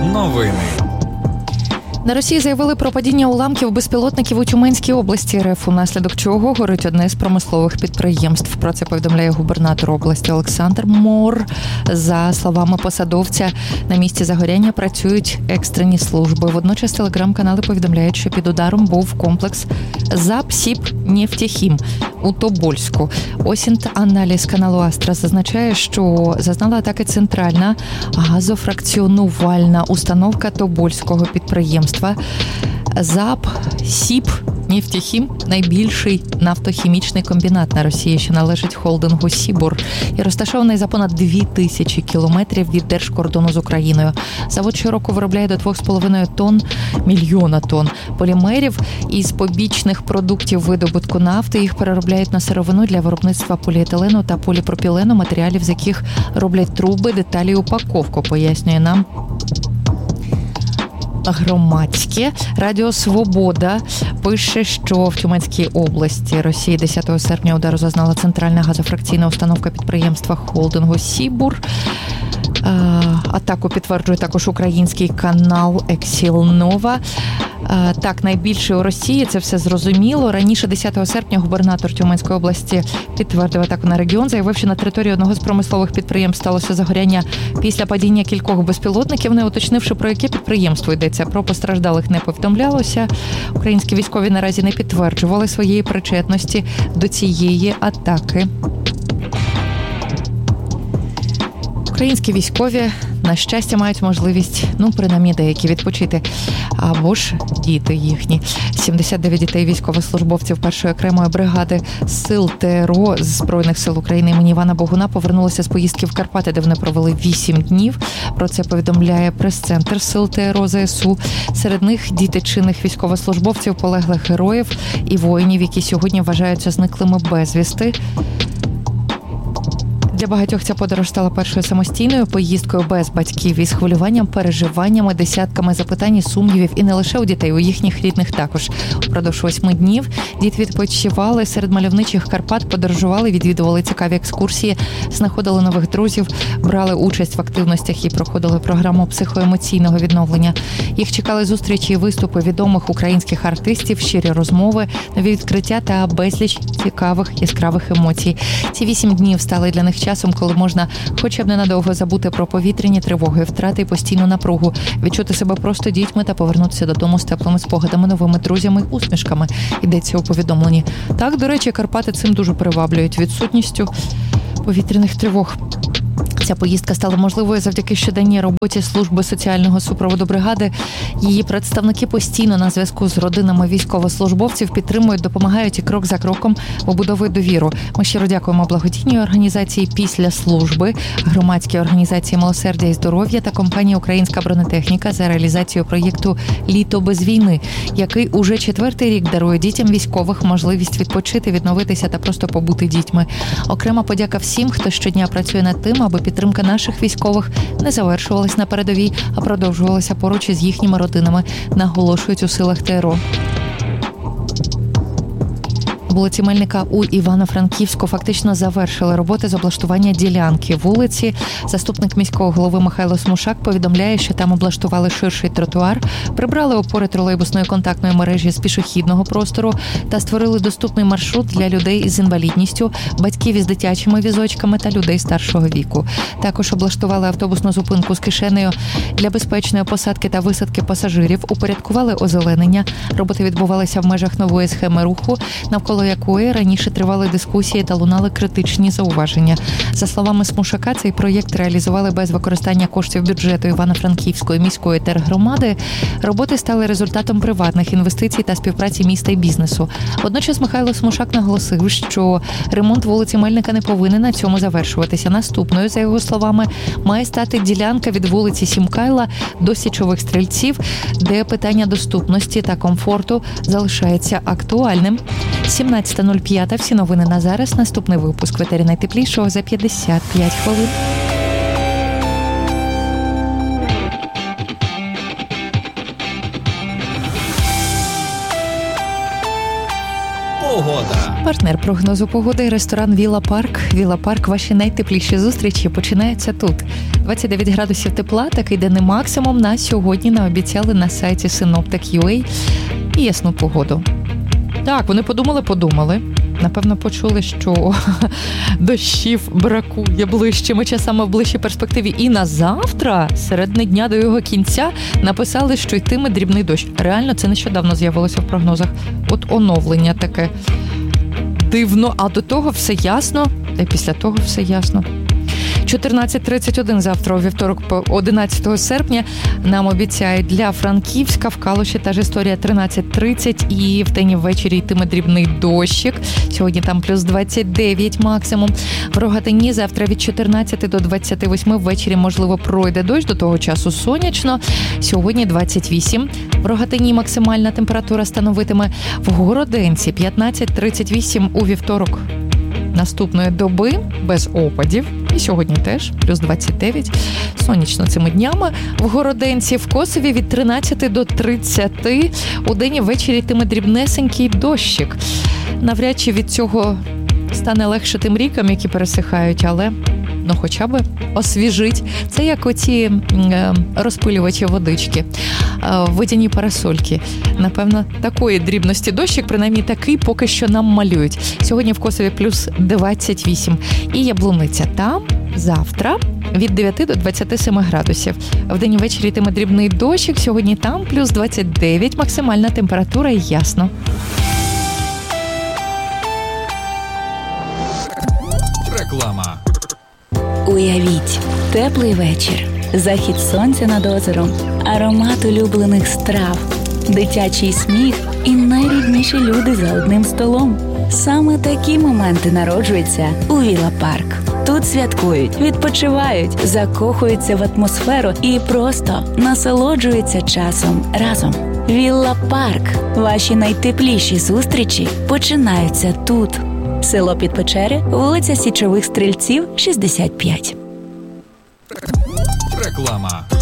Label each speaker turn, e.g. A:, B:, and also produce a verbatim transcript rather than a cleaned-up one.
A: Новини.
B: На Росії заявили про падіння уламків безпілотників у Тюменській області РФ, унаслідок чого горить одне з промислових підприємств. Про це повідомляє губернатор області Олександр Мор. За словами посадовця, на місці загоряння працюють екстрені служби. Водночас телеграм-канали повідомляють, що під ударом був комплекс «Запсібнефтехім» у Тобольську. Осінт-аналіз каналу Астра зазначає, що зазнала атаки центральна газофракціонувальна установка Тобольського підприємства. «Запсібнефтехім» – найбільший нафтохімічний комбінат на Росії, що належить холдингу «Сібур» і розташований за понад дві тисячі кілометрів від держкордону з Україною. Завод щороку виробляє до двох з половиною тонн, мільйона тонн полімерів із побічних продуктів видобутку нафти. Їх переробляють на сировину для виробництва поліетилену та поліпропілену, матеріалів, з яких роблять труби, деталі і упаковку, пояснює нам Громадське. Радіо «Свобода» пише, що в Тюменській області Росії десятого серпня удару зазнала центральна газофракційна установка підприємства холдингу «Сібур». Атаку підтверджує також український канал «Ексілнова». Так, найбільше у Росії, це все зрозуміло. Раніше десятого серпня губернатор Тюменської області підтвердив атаку на регіон, заявив, що на території одного з промислових підприємств сталося загоряння після падіння кількох безпілотників, не уточнивши, про яке підприємство йдеться. Про постраждалих не повідомлялося. Українські військові наразі не підтверджували своєї причетності до цієї атаки. Українські військові, на щастя, мають можливість, ну, принаймні деякі, відпочити. Або ж діти їхні. сімдесят дев'ять дітей військовослужбовців першої окремої бригади сил ТРО з Збройних сил України імені Івана Богуна повернулися з поїздки в Карпати, де вони провели вісім днів. Про це повідомляє прес-центр сил ТРО ЗСУ. Серед них діти чинних військовослужбовців, полеглих героїв і воїнів, які сьогодні вважаються зниклими безвісти. Для багатьох ця подорож стала першою самостійною поїздкою без батьків із хвилюванням, переживаннями, десятками запитань і сумнівів. І не лише у дітей, у їхніх рідних також. Упродовж восьми днів діти відпочивали серед мальовничих Карпат, подорожували, відвідували цікаві екскурсії, знаходили нових друзів, брали участь в активностях і проходили програму психоемоційного відновлення. Їх чекали зустрічі і виступи відомих українських артистів, щирі розмови, нові відкриття та безліч цікавих яскравих емоцій. Ці вісім днів стали для них часом, коли можна хоча б ненадовго забути про повітряні тривоги, втрати і постійну напругу, відчути себе просто дітьми та повернутися додому з теплими спогадами, новими друзями, усмішками, йдеться у повідомленні. Так, до речі, Карпати цим дуже приваблюють, відсутністю повітряних тривог. Ця поїздка стала можливою завдяки щоденній роботі служби соціального супроводу бригади. Її представники постійно на зв'язку з родинами військовослужбовців підтримують, допомагають і крок за кроком побудовують довіру. Ми щиро дякуємо благодійній організації «Після служби», громадській організації «Милосердя і здоров'я» та компанії «Українська бронетехніка» за реалізацію проєкту «Літо без війни», який уже четвертий рік дарує дітям військових можливість відпочити, відновитися та просто побути дітьми. Окрема подяка всім, хто щодня працює над тим, аби підтримка наших військових не завершувалась на передовій, а продовжувалася поруч із їхніми родинами, наголошують у силах ТРО. Вулиці Мельника у Івано-Франківську фактично завершили роботи з облаштування ділянки вулиці. Заступник міського голови Михайло Смушак повідомляє, що там облаштували ширший тротуар, прибрали опори тролейбусної контактної мережі з пішохідного простору та створили доступний маршрут для людей із інвалідністю, батьків із дитячими візочками та людей старшого віку. Також облаштували автобусну зупинку з кишенею для безпечної посадки та висадки пасажирів, упорядкували озеленення. Роботи відбувалися в межах нової схеми руху, навколо якої раніше тривали дискусії та лунали критичні зауваження. За словами Смушака, цей проєкт реалізували без використання коштів бюджету Івано-Франківської міської тергромади. Роботи стали результатом приватних інвестицій та співпраці міста і бізнесу. Водночас Михайло Смушак наголосив, що ремонт вулиці Мельника не повинен на цьому завершуватися. Наступною, за його словами, має стати ділянка від вулиці Сімкайла до Січових Стрільців, де питання доступності та комфорту залишається актуальним. сімнадцята нуль п'ять. Всі новини на зараз. Наступний випуск в етері найтеплішого за п'ятдесят п'ять хвилин.
A: Погода.
B: Партнер прогнозу погоди – ресторан «Віла Парк». «Віла Парк» – ваші найтепліші зустрічі починаються тут. двадцять дев'ять градусів тепла, такий денний максимум на сьогодні наобіцяли на сайті Synoptic.ua і ясну погоду. Так, вони подумали-подумали. Напевно, почули, що дощів бракує ближчими часами в ближчій перспективі. І на завтра, середини дня до його кінця, написали, що йтиме дрібний дощ. Реально, це нещодавно з'явилося в прогнозах. От оновлення таке дивно, а до того все ясно, та й після того все ясно. чотирнадцять тридцять один завтра, у вівторок, одинадцятого серпня, нам обіцяють для Франківська, в Калуші та ж історія тринадцять тридцять, і вдень і ввечері йтиме дрібний дощик. Сьогодні там плюс двадцять дев'ять максимум. В Рогатині завтра від чотирнадцяти до двадцяти восьми ввечері, можливо, пройде дощ, до того часу сонячно. Сьогодні двадцять вісім. В Рогатині максимальна температура становитиме в Городенці п'ятнадцять тридцять вісім у вівторок наступної доби, без опадів. І сьогодні теж, плюс двадцять дев'ять. Сонячно цими днями. В Городенці, в Косові від тринадцяти до тридцяти. У день і ввечері йтиме дрібнесенький дощик. Навряд чи від цього стане легше тим рікам, які пересихають, але ну хоча б освіжить. Це як оці е, розпилювачі водички, е, водяні парасольки. Напевно, такої дрібності дощик, принаймні такий поки що нам малюють. Сьогодні в Косові плюс двадцять вісім. І Яблуниця. Там завтра від дев'яти до двадцяти семи градусів. Вдень і ввечері йтиме дрібний дощик. Сьогодні там плюс двадцять дев'ять. Максимальна температура і ясно.
A: Реклама.
C: Уявіть, теплий вечір, захід сонця над озером, аромат улюблених страв, дитячий сміх і найрідніші люди за одним столом. Саме такі моменти народжуються у Вілла Парк. Тут святкують, відпочивають, закохуються в атмосферу і просто насолоджуються часом разом. Вілла Парк. Ваші найтепліші зустрічі починаються тут. Село Підпечери, вулиця Січових Стрільців, шістдесят п'ять.
A: Реклама.